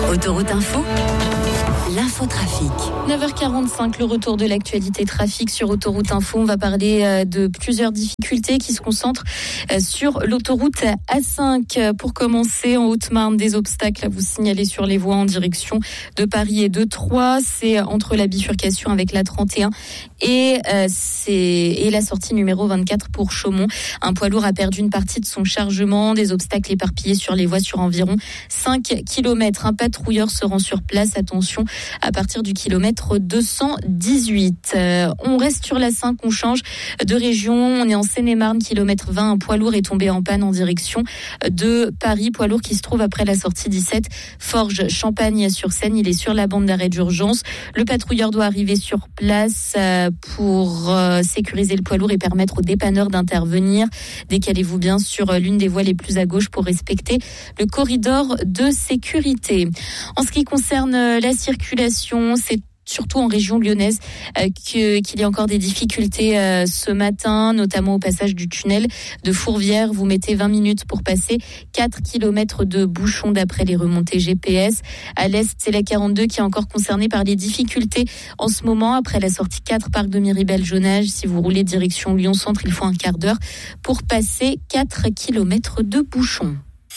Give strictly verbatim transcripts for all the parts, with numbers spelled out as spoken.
Autoroute Info, l'infotrafic. neuf heures quarante-cinq, le retour de l'actualité trafic sur Autoroute Info. On va parler de plusieurs difficultés qui se concentrent sur l'autoroute A cinq. Pour commencer, en Haute-Marne, des obstacles à vous signaler sur les voies en direction de Paris et de Troyes. C'est entre la bifurcation avec la trente et un et, euh, c'est, et la sortie numéro vingt-quatre pour Chaumont. Un poids lourd a perdu une partie de son chargement. Des obstacles éparpillés sur les voies sur environ cinq kilomètres. Un patrouilleur se rend sur place. Attention, à partir du kilomètre deux cent dix-huit. Euh, on reste sur la cinq, on change de région. On est en Seine-et-Marne, kilomètre vingt. Un poids lourd est tombé en panne en direction de Paris. Poids lourd qui se trouve après la sortie dix-sept, Forges-Champagne-sur-Seine. Il est sur la bande d'arrêt d'urgence. Le patrouilleur doit arriver sur place euh, pour euh, sécuriser le poids lourd et permettre aux dépanneurs d'intervenir. Décalez-vous bien sur l'une des voies les plus à gauche pour respecter le corridor de sécurité. En ce qui concerne la circulation, c'est surtout en région lyonnaise euh, que, qu'il y a encore des difficultés euh, ce matin, notamment au passage du tunnel de Fourvière. Vous mettez vingt minutes pour passer quatre kilomètres de bouchons d'après les remontées G P S. À l'est, c'est la quarante-deux qui est encore concernée par les difficultés en ce moment. Après la sortie quatre, parc de Miribel-Jonage, si vous roulez direction Lyon-Centre, il faut un quart d'heure pour passer quatre kilomètres de bouchons.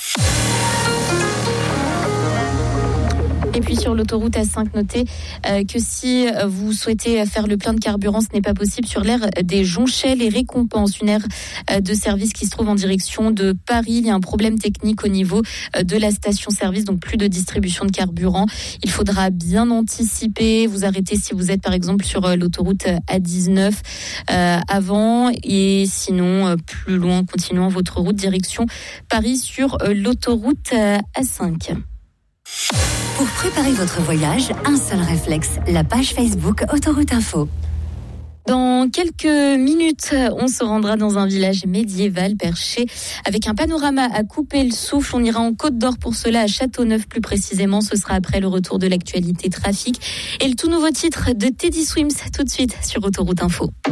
Et puis sur l'autoroute A cinq, notez euh, que si vous souhaitez faire le plein de carburant, ce n'est pas possible sur l'aire des Jonchets. Les Récompenses, une aire euh, de service qui se trouve en direction de Paris. Il y a un problème technique au niveau euh, de la station-service, donc plus de distribution de carburant. Il faudra bien anticiper, vous arrêter si vous êtes par exemple sur euh, l'autoroute A dix-neuf euh, avant, et sinon euh, plus loin, continuant votre route direction Paris sur euh, l'autoroute euh, A cinq. Pour préparer votre voyage, un seul réflexe, la page Facebook Autoroute Info. Dans quelques minutes, on se rendra dans un village médiéval perché avec un panorama à couper le souffle. On ira en Côte d'Or pour cela, à Châteauneuf plus précisément. Ce sera après le retour de l'actualité trafic et le tout nouveau titre de Teddy Swims tout de suite sur Autoroute Info.